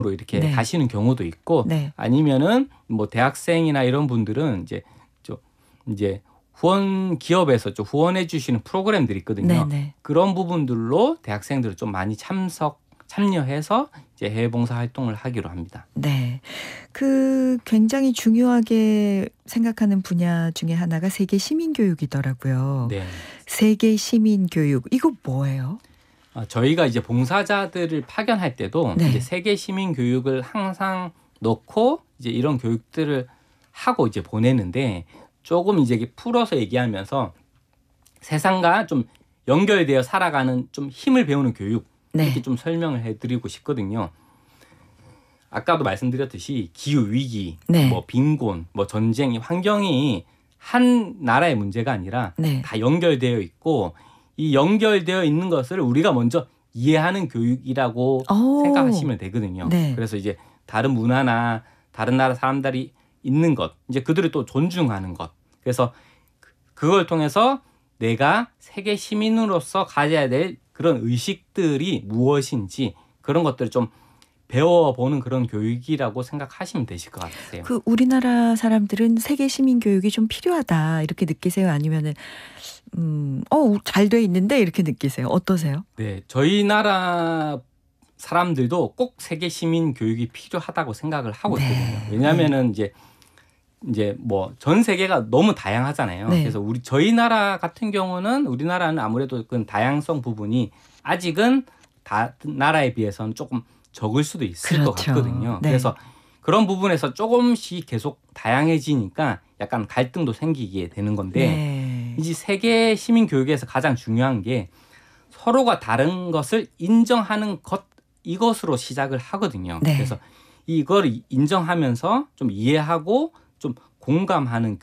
이렇게 네. 가시는 경우도 있고 네. 아니면은 뭐 대학생이나 이런 분들은 이제 후원 기업에서 좀 후원해 주시는 프로그램들이 있거든요. 네네. 그런 부분들로 대학생들을 좀 많이 참여해서 이제 해외 봉사 활동을 하기로 합니다. 네. 그 굉장히 중요하게 생각하는 분야 중에 하나가 세계 시민 교육이더라고요. 네. 세계 시민 교육 이거 뭐예요? 저희가 이제 봉사자들을 파견할 때도 네. 이제 세계 시민 교육을 항상 넣고 이제 이런 교육들을 하고 이제 보내는데 조금 이제 풀어서 얘기하면서 세상과 좀 연결되어 살아가는 좀 힘을 배우는 교육 네. 이렇게 좀 설명을 해드리고 싶거든요. 아까도 말씀드렸듯이 기후 위기, 네. 뭐 빈곤, 뭐 전쟁, 환경이 한 나라의 문제가 아니라 네. 다 연결되어 있고 이 연결되어 있는 것을 우리가 먼저 이해하는 교육이라고 오. 생각하시면 되거든요. 네. 그래서 이제 다른 문화나 다른 나라 사람들이 있는 것, 이제 그들을 또 존중하는 것. 그래서 그걸 통해서 내가 세계 시민으로서 가져야 될 그런 의식들이 무엇인지 그런 것들을 좀 배워보는 그런 교육이라고 생각하시면 되실 것 같아요. 그 우리나라 사람들은 세계 시민 교육이 좀 필요하다 이렇게 느끼세요? 아니면은 잘 돼 있는데 이렇게 느끼세요? 어떠세요? 네, 저희 나라 사람들도 꼭 세계 시민 교육이 필요하다고 생각을 하고 네. 있거든요. 왜냐하면은 이제 뭐 전 세계가 너무 다양하잖아요. 네. 그래서 저희 나라 같은 경우는 우리나라는 아무래도 그 다양성 부분이 아직은 다른 나라에 비해서는 조금 적을 수도 있을 것 그렇죠. 같거든요. 네. 그래서 그런 부분에서 조금씩 계속 다양해지니까 약간 갈등도 생기게 되는 건데 네. 이제 세계 시민 교육에서 가장 중요한 게 서로가 다른 것을 인정하는 것 이것으로 시작을 하거든요. 네. 그래서 이걸 인정하면서 좀 이해하고 좀 공감하는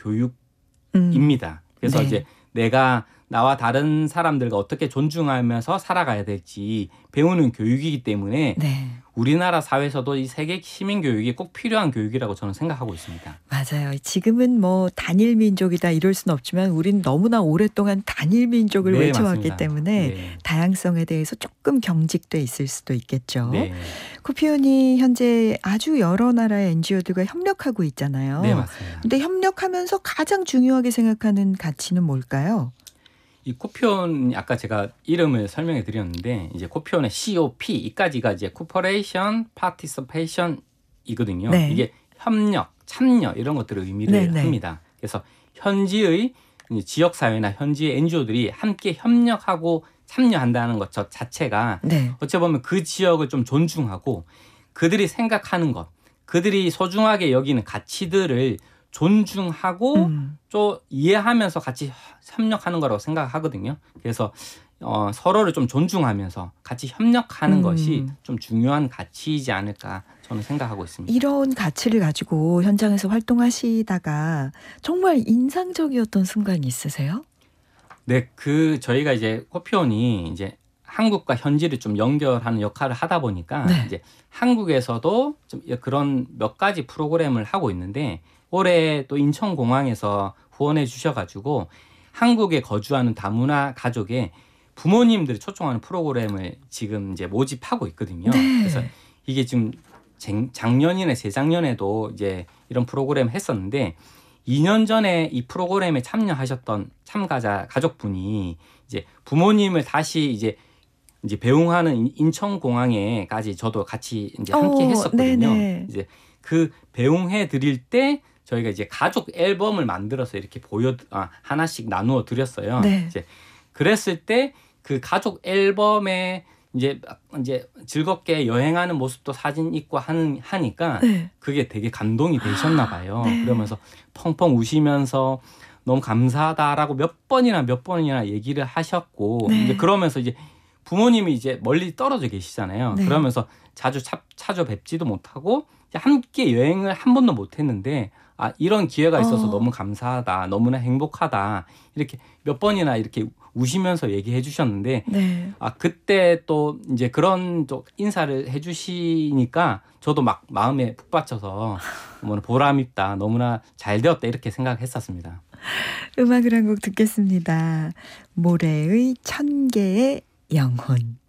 교육입니다. 그래서 네. 이제 내가 나와 다른 사람들과 어떻게 존중하면서 살아가야 될지 배우는 교육이기 때문에 네. 우리나라 사회에서도 이 세계 시민 교육이 꼭 필요한 교육이라고 저는 생각하고 있습니다. 맞아요. 지금은 뭐 단일 민족이다 이럴 수는 없지만 우린 너무나 오랫동안 단일 민족을 네, 외쳐왔기 맞습니다. 때문에 네. 다양성에 대해서 조금 경직돼 있을 수도 있겠죠. 네. 코피온이 현재 아주 여러 나라의 NGO들과 협력하고 있잖아요. 네, 맞습니다. 근데 협력하면서 가장 중요하게 생각하는 가치는 뭘까요? 이 코피온 아까 제가 이름을 설명해 드렸는데 이제 코피온의 COP 이까지가 이제 Cooperation, Participation이거든요. 네. 이게 협력, 참여 이런 것들을 의미를 네. 합니다. 그래서 현지의 지역 사회나 현지의 NGO들이 함께 협력하고 참여한다는 것 자체가 네. 어찌 보면 그 지역을 좀 존중하고 그들이 생각하는 것, 그들이 소중하게 여기는 가치들을 존중하고 또 이해하면서 같이 협력하는 거라고 생각하거든요. 그래서 서로를 좀 존중하면서 같이 협력하는 것이 좀 중요한 가치이지 않을까 저는 생각하고 있습니다. 이런 가치를 가지고 현장에서 활동하시다가 정말 인상적이었던 순간이 있으세요? 네, 저희가 이제 코피온이 이제 한국과 현지를 좀 연결하는 역할을 하다 보니까 네. 이제 한국에서도 좀 그런 몇 가지 프로그램을 하고 있는데 올해 또 인천공항에서 후원해 주셔가지고 한국에 거주하는 다문화 가족의 부모님들을 초청하는 프로그램을 지금 이제 모집하고 있거든요. 네. 그래서 이게 지금 작년이나 재작년에도 이제 이런 프로그램을 했었는데 2년 전에 이 프로그램에 참여하셨던 참가자 가족분이 이제 부모님을 다시 이제 배웅하는 인천공항에까지 저도 같이 이제 함께 했었거든요. 네네. 이제 그 배웅해 드릴 때 저희가 이제 가족 앨범을 만들어서 이렇게 하나씩 나누어 드렸어요. 네. 이제 그랬을 때 그 가족 앨범에 이제 즐겁게 여행하는 모습도 사진 있고 하니까 네. 그게 되게 감동이 되셨나 봐요. 네. 그러면서 펑펑 우시면서 너무 감사하다라고 몇 번이나 얘기를 하셨고 네. 이제 그러면서 이제 부모님이 이제 멀리 떨어져 계시잖아요. 네. 그러면서 자주 찾아뵙지도 못하고 함께 여행을 한 번도 못 했는데 이런 기회가 있어서 너무 감사하다. 너무나 행복하다. 이렇게 몇 번이나 이렇게 우시면서 얘기해 주셨는데 네. 그때 또 이제 그런 또 인사를 해 주시니까 저도 막 마음에 푹 받쳐서 너무나 보람있다. 너무나 잘 되었다. 이렇게 생각했었습니다. 음악을 한 곡 듣겠습니다. 모래의 1000개의 영혼.